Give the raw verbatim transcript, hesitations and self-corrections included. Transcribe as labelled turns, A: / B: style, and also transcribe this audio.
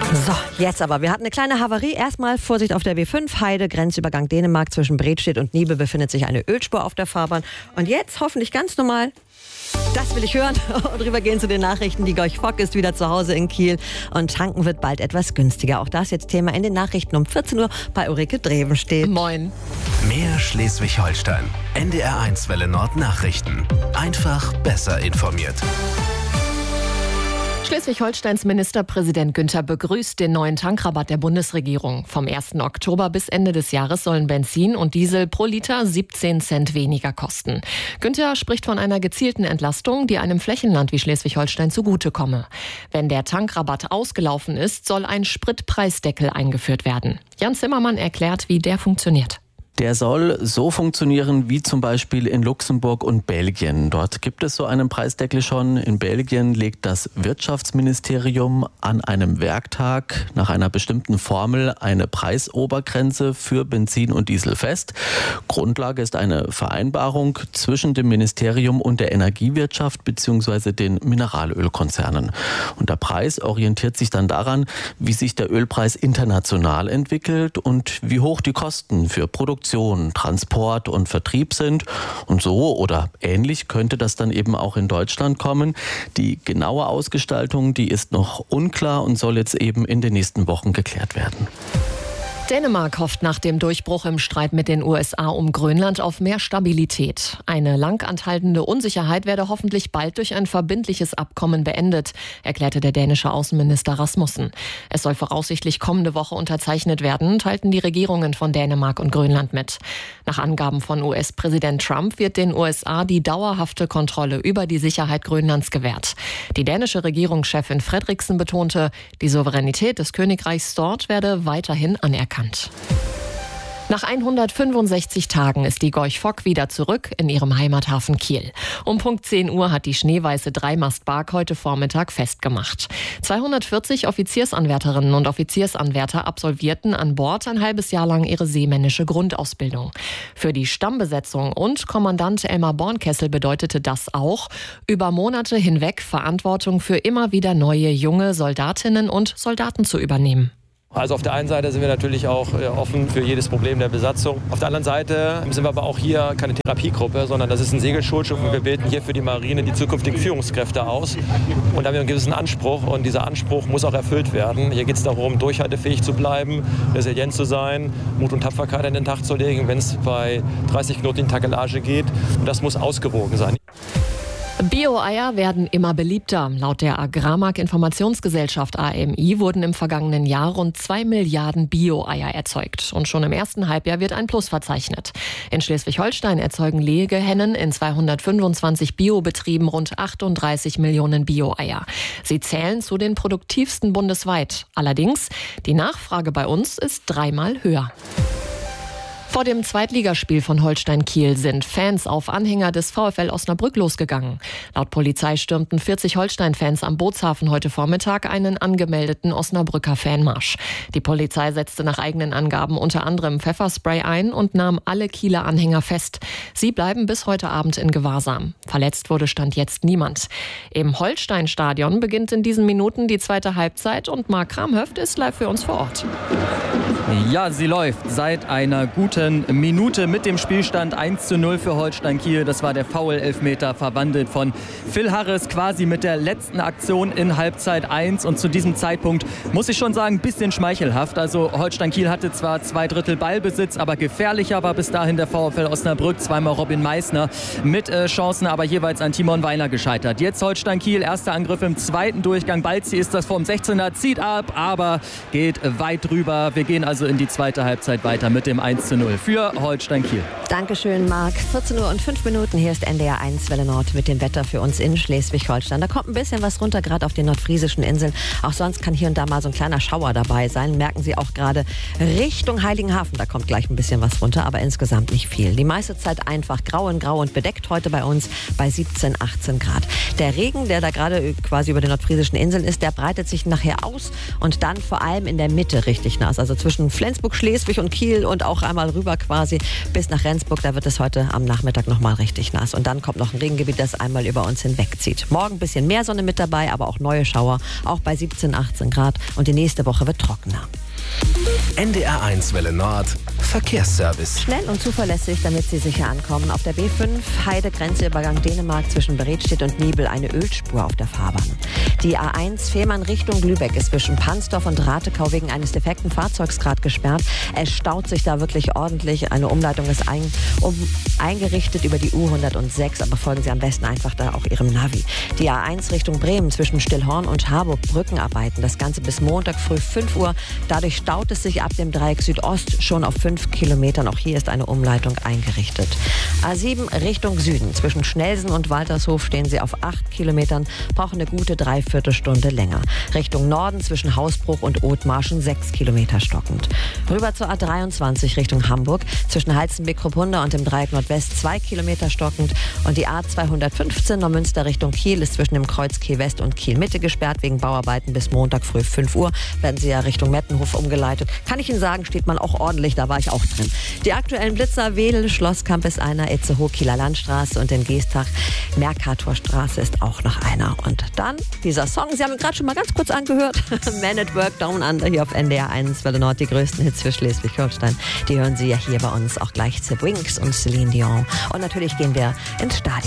A: So, jetzt aber. Wir hatten eine kleine Havarie. Erstmal Vorsicht auf der B fünf, Heide, Grenzübergang Dänemark. Zwischen Bredstedt und Niebe befindet sich eine Ölspur auf der Fahrbahn. Und jetzt hoffentlich ganz normal. Das will ich hören. Und rüber gehen zu den Nachrichten. Die Gorch Fock ist wieder zu Hause in Kiel. Und tanken wird bald etwas günstiger. Auch das jetzt Thema in den Nachrichten um vierzehn Uhr bei Ulrike Drevenstedt.
B: Moin.
C: Mehr Schleswig-Holstein. N D R eins Welle Nord Nachrichten. Einfach besser informiert.
B: Schleswig-Holsteins Ministerpräsident Günther begrüßt den neuen Tankrabatt der Bundesregierung. Vom ersten Oktober bis Ende des Jahres sollen Benzin und Diesel pro Liter siebzehn Cent weniger kosten. Günther spricht von einer gezielten Entlastung, die einem Flächenland wie Schleswig-Holstein zugutekomme. Wenn der Tankrabatt ausgelaufen ist, soll ein Spritpreisdeckel eingeführt werden. Jan Zimmermann erklärt, wie der funktioniert.
D: Der soll so funktionieren wie zum Beispiel in Luxemburg und Belgien. Dort gibt es so einen Preisdeckel schon. In Belgien legt das Wirtschaftsministerium an einem Werktag nach einer bestimmten Formel eine Preisobergrenze für Benzin und Diesel fest. Grundlage ist eine Vereinbarung zwischen dem Ministerium und der Energiewirtschaft bzw. den Mineralölkonzernen. Und der Preis orientiert sich dann daran, wie sich der Ölpreis international entwickelt und wie hoch die Kosten für Produktion, Transport und Vertrieb sind. Und so oder ähnlich könnte das dann eben auch in Deutschland kommen. Die genaue Ausgestaltung, die ist noch unklar und soll jetzt eben in den nächsten Wochen geklärt werden.
B: Dänemark hofft nach dem Durchbruch im Streit mit den U S A um Grönland auf mehr Stabilität. Eine lang anhaltende Unsicherheit werde hoffentlich bald durch ein verbindliches Abkommen beendet, erklärte der dänische Außenminister Rasmussen. Es soll voraussichtlich kommende Woche unterzeichnet werden, teilten die Regierungen von Dänemark und Grönland mit. Nach Angaben von U S-Präsident Trump wird den U S A die dauerhafte Kontrolle über die Sicherheit Grönlands gewährt. Die dänische Regierungschefin Frederiksen betonte, die Souveränität des Königreichs dort werde weiterhin anerkannt. Nach hundertfünfundsechzig Tagen ist die Gorch Fock wieder zurück in ihrem Heimathafen Kiel. Um Punkt zehn Uhr hat die schneeweiße Dreimastbark heute Vormittag festgemacht. zweihundertvierzig Offiziersanwärterinnen und Offiziersanwärter absolvierten an Bord ein halbes Jahr lang ihre seemännische Grundausbildung. Für die Stammbesetzung und Kommandant Elmar Bornkessel bedeutete das auch, über Monate hinweg Verantwortung für immer wieder neue junge Soldatinnen und Soldaten zu übernehmen.
E: Also auf der einen Seite sind wir natürlich auch offen für jedes Problem der Besatzung. Auf der anderen Seite sind wir aber auch hier keine Therapiegruppe, sondern das ist ein Segelschulschiff und wir bilden hier für die Marine die zukünftigen Führungskräfte aus. Und da haben wir einen gewissen Anspruch und dieser Anspruch muss auch erfüllt werden. Hier geht es darum, durchhaltefähig zu bleiben, resilient zu sein, Mut und Tapferkeit an den Tag zu legen, wenn es bei dreißig Knoten in Takelage geht. Und das muss ausgewogen sein.
B: Bio-Eier werden immer beliebter. Laut der Agrarmarkt-Informationsgesellschaft A M I wurden im vergangenen Jahr rund zwei Milliarden Bio-Eier erzeugt. Und schon im ersten Halbjahr wird ein Plus verzeichnet. In Schleswig-Holstein erzeugen Legehennen in zweihundertfünfundzwanzig Biobetrieben rund achtunddreißig Millionen Bio-Eier. Sie zählen zu den produktivsten bundesweit. Allerdings, die Nachfrage bei uns ist dreimal höher. Vor dem Zweitligaspiel von Holstein Kiel sind Fans auf Anhänger des VfL Osnabrück losgegangen. Laut Polizei stürmten vierzig Holstein-Fans am Bootshafen heute Vormittag einen angemeldeten Osnabrücker Fanmarsch. Die Polizei setzte nach eigenen Angaben unter anderem Pfefferspray ein und nahm alle Kieler Anhänger fest. Sie bleiben bis heute Abend in Gewahrsam. Verletzt wurde Stand jetzt niemand. Im Holstein-Stadion beginnt in diesen Minuten die zweite Halbzeit und Marc Kramhöft ist live für uns vor Ort.
F: Ja, sie läuft seit einer guten Minute mit dem Spielstand eins zu null für Holstein Kiel. Das war der Foul-Elfmeter, verwandelt von Phil Harris quasi mit der letzten Aktion in Halbzeit eins. Und zu diesem Zeitpunkt muss ich schon sagen, ein bisschen schmeichelhaft. Also Holstein Kiel hatte zwar zwei Drittel Ballbesitz, aber gefährlicher war bis dahin der VfL Osnabrück. Zweimal Robin Meissner mit äh, Chancen, aber jeweils an Timon Weiner gescheitert. Jetzt Holstein Kiel, erster Angriff im zweiten Durchgang. Balzi ist das vom sechzehner, zieht ab, aber geht weit drüber. Wir gehen also in die zweite Halbzeit weiter mit dem eins zu null für Holstein Kiel.
A: Dankeschön, Marc. vierzehn Uhr und fünf Minuten. Hier ist N D R eins Welle Nord mit dem Wetter für uns in Schleswig-Holstein. Da kommt ein bisschen was runter, gerade auf den nordfriesischen Inseln. Auch sonst kann hier und da mal so ein kleiner Schauer dabei sein. Merken Sie auch gerade Richtung Heiligenhafen. Da kommt gleich ein bisschen was runter, aber insgesamt nicht viel. Die meiste Zeit einfach grau in grau und bedeckt heute bei uns bei siebzehn, achtzehn Grad. Der Regen, der da gerade quasi über den nordfriesischen Inseln ist, der breitet sich nachher aus und dann vor allem in der Mitte richtig nass. Also zwischen zwischen Flensburg, Schleswig und Kiel und auch einmal rüber quasi bis nach Rendsburg. Da wird es heute am Nachmittag nochmal richtig nass. Und dann kommt noch ein Regengebiet, das einmal über uns hinwegzieht. Morgen ein bisschen mehr Sonne mit dabei, aber auch neue Schauer, auch bei siebzehn, achtzehn Grad. Und die nächste Woche wird trockener.
C: N D R eins Welle Nord Verkehrsservice.
A: Schnell und zuverlässig, damit Sie sicher ankommen. Auf der B fünf Heide-Grenzübergang Dänemark zwischen Beredstedt und Niebel eine Ölspur auf der Fahrbahn. Die A eins Fehmarn Richtung Lübeck ist zwischen Pansdorf und Ratekau wegen eines defekten Fahrzeugs gerade gesperrt. Es staut sich da wirklich ordentlich. Eine Umleitung ist ein, um, eingerichtet über die U hundertsechs, aber folgen Sie am besten einfach da auch Ihrem Navi. Die A eins Richtung Bremen zwischen Stillhorn und Harburg Brückenarbeiten. Das Ganze bis Montag früh fünf Uhr. Dadurch staut es sich ab dem Dreieck Südost schon auf fünf Kilometern. Auch hier ist eine Umleitung eingerichtet. A sieben Richtung Süden. Zwischen Schnelsen und Waltershof stehen Sie auf acht Kilometern, brauchen eine gute Dreiviertelstunde länger. Richtung Norden zwischen Hausbruch und Othmarschen sechs Kilometer stockend. Rüber zur A dreiundzwanzig Richtung Hamburg. Zwischen Heizenbeck-Ruppunda und dem Dreieck Nordwest zwei Kilometer stockend. Und die A zweihundertfünfzehn Neumünster Richtung Kiel ist zwischen dem Kreuz Kiel West und Kiel Mitte gesperrt. Wegen Bauarbeiten bis Montag früh fünf Uhr werden Sie ja Richtung Mettenhof umgeleitet. Kann ich Ihnen sagen, steht man auch ordentlich, da war ich auch drin. Die aktuellen Blitzer, Wedel, Schlosskamp ist einer, Itzehoe, Kieler Landstraße und in Geestach, Mercatorstraße ist auch noch einer. Und dann dieser Song, Sie haben ihn gerade schon mal ganz kurz angehört, Man at Work Down Under hier auf N D R eins Welle Nord, die größten Hits für Schleswig-Holstein. Die hören Sie ja hier bei uns auch gleich zu Winks und Celine Dion. Und natürlich gehen wir ins Stadion.